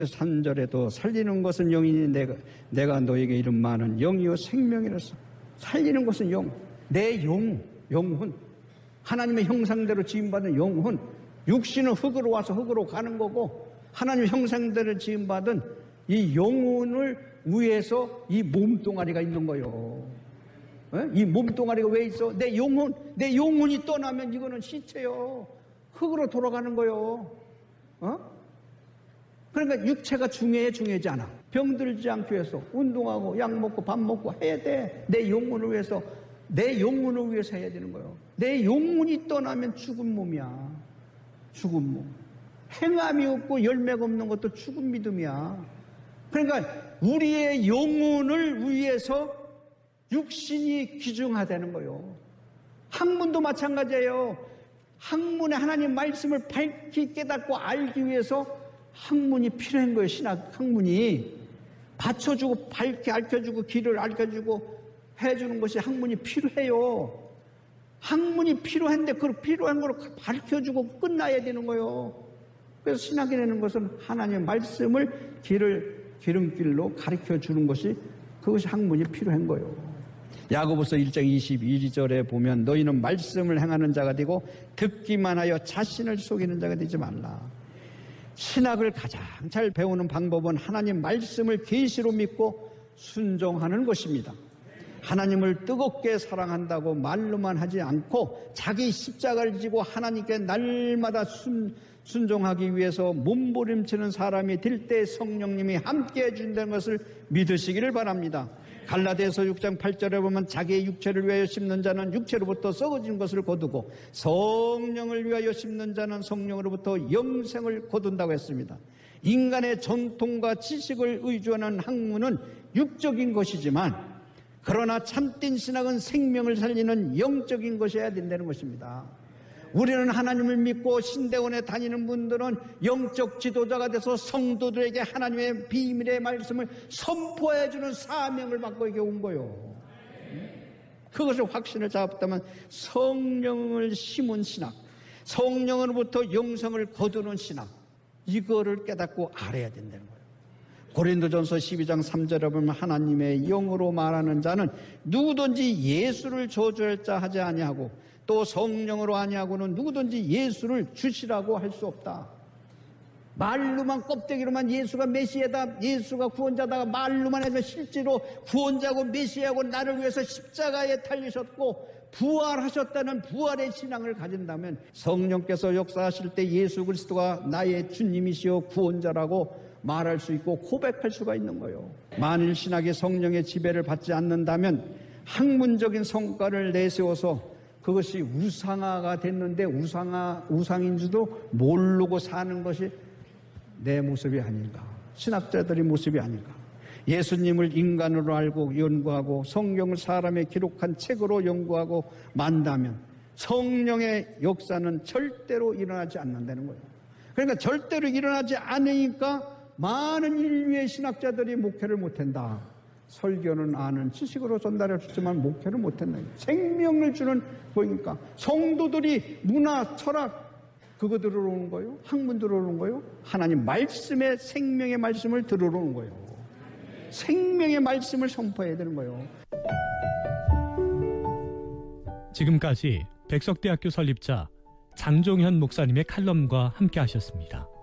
3절에도 살리는 것은 영이니 내가 너에게 이른 말은 영이요 생명이라서. 살리는 것은 영, 내 영혼, 하나님의 형상대로 지음받은 영혼. 육신은 흙으로 와서 흙으로 가는 거고, 하나님의 형상대로 지음받은 이 영혼을 위해서 이 몸뚱아리가 있는 거예요. 이 몸뚱아리가 왜 있어? 내 영혼이 떠나면 이거는 시체요. 흙으로 돌아가는 거예요. 그러니까 육체가 중요하지 않아. 병들지 않기 위해서 운동하고 약 먹고 밥 먹고 해야 돼. 내 영혼을 위해서 해야 되는 거예요. 내 영혼이 떠나면 죽은 몸이야. 죽은 몸. 행함이 없고 열매가 없는 것도 죽은 믿음이야. 그러니까 우리의 영혼을 위해서 육신이 귀중하다는 거예요. 학문도 마찬가지예요. 학문에 하나님 말씀을 밝히 깨닫고 알기 위해서 학문이 필요한 거예요. 신학 학문이 받쳐주고 밝게 알려주고 길을 알려주고 해주는 것이 학문이 필요해요. 학문이 필요한데 그 필요한 걸 밝혀주고 끝나야 되는 거예요. 그래서 신학이라는 것은 하나님의 말씀을 기름길로 가르쳐주는 것이, 그것이 학문이 필요한 거예요. 야고보서 1장 22절에 보면 너희는 말씀을 행하는 자가 되고 듣기만 하여 자신을 속이는 자가 되지 말라. 신학을 가장 잘 배우는 방법은 하나님 말씀을 계시로 믿고 순종하는 것입니다. 하나님을 뜨겁게 사랑한다고 말로만 하지 않고 자기 십자가를 지고 하나님께 날마다 순종하기 위해서 몸부림치는 사람이 될 때 성령님이 함께 해준다는 것을 믿으시기를 바랍니다. 갈라디아서 6장 8절에 보면 자기의 육체를 위하여 심는 자는 육체로부터 썩어진 것을 거두고 성령을 위하여 심는 자는 성령으로부터 영생을 거둔다고 했습니다. 인간의 전통과 지식을 의존하는 학문은 육적인 것이지만, 그러나 참된 신학은 생명을 살리는 영적인 것이어야 된다는 것입니다. 우리는 하나님을 믿고 신대원에 다니는 분들은 영적 지도자가 돼서 성도들에게 하나님의 비밀의 말씀을 선포해주는 사명을 받고 여기 온 거예요. 그것을 확신을 잡았다면 성령을 심은 신학, 성령으로부터 영성을 거두는 신학, 이거를 깨닫고 알아야 된다는 거예요. 고린도전서 12장 3절에 보면 하나님의 영으로 말하는 자는 누구든지 예수를 저주할 자 하지 아니하고 또 성령으로 아니하고는 누구든지 예수를 주시라고 할 수 없다. 말로만 껍데기로만 예수가 메시아다, 예수가 구원자다 말로만 해서 실제로 구원자고 메시아고 나를 위해서 십자가에 달리셨고 부활하셨다는 부활의 신앙을 가진다면 성령께서 역사하실 때 예수 그리스도가 나의 주님이시여 구원자라고 말할 수 있고 고백할 수가 있는 거예요. 만일 신학이 성령의 지배를 받지 않는다면 학문적인 성과를 내세워서 그것이 우상화가 됐는데 우상인 줄도 모르고 사는 것이 내 모습이 아닌가, 신학자들의 모습이 아닌가. 예수님을 인간으로 알고 연구하고 성경을 사람의 기록한 책으로 연구하고 만다면 성령의 역사는 절대로 일어나지 않는다는 거예요. 그러니까 절대로 일어나지 않으니까 많은 인류의 신학자들이 목회를 못한다. 설교는 아는 지식으로 전달해 줬지만 목회를 못했네. 생명을 주는 거니까 성도들이 문화, 철학 그거 들으러 오는 거예요. 학문 들으러 오는 거예요. 하나님 말씀의 생명의 말씀을 들으러 오는 거예요. 생명의 말씀을 선포해야 되는 거예요. 지금까지 백석대학교 설립자 장종현 목사님의 칼럼과 함께 하셨습니다.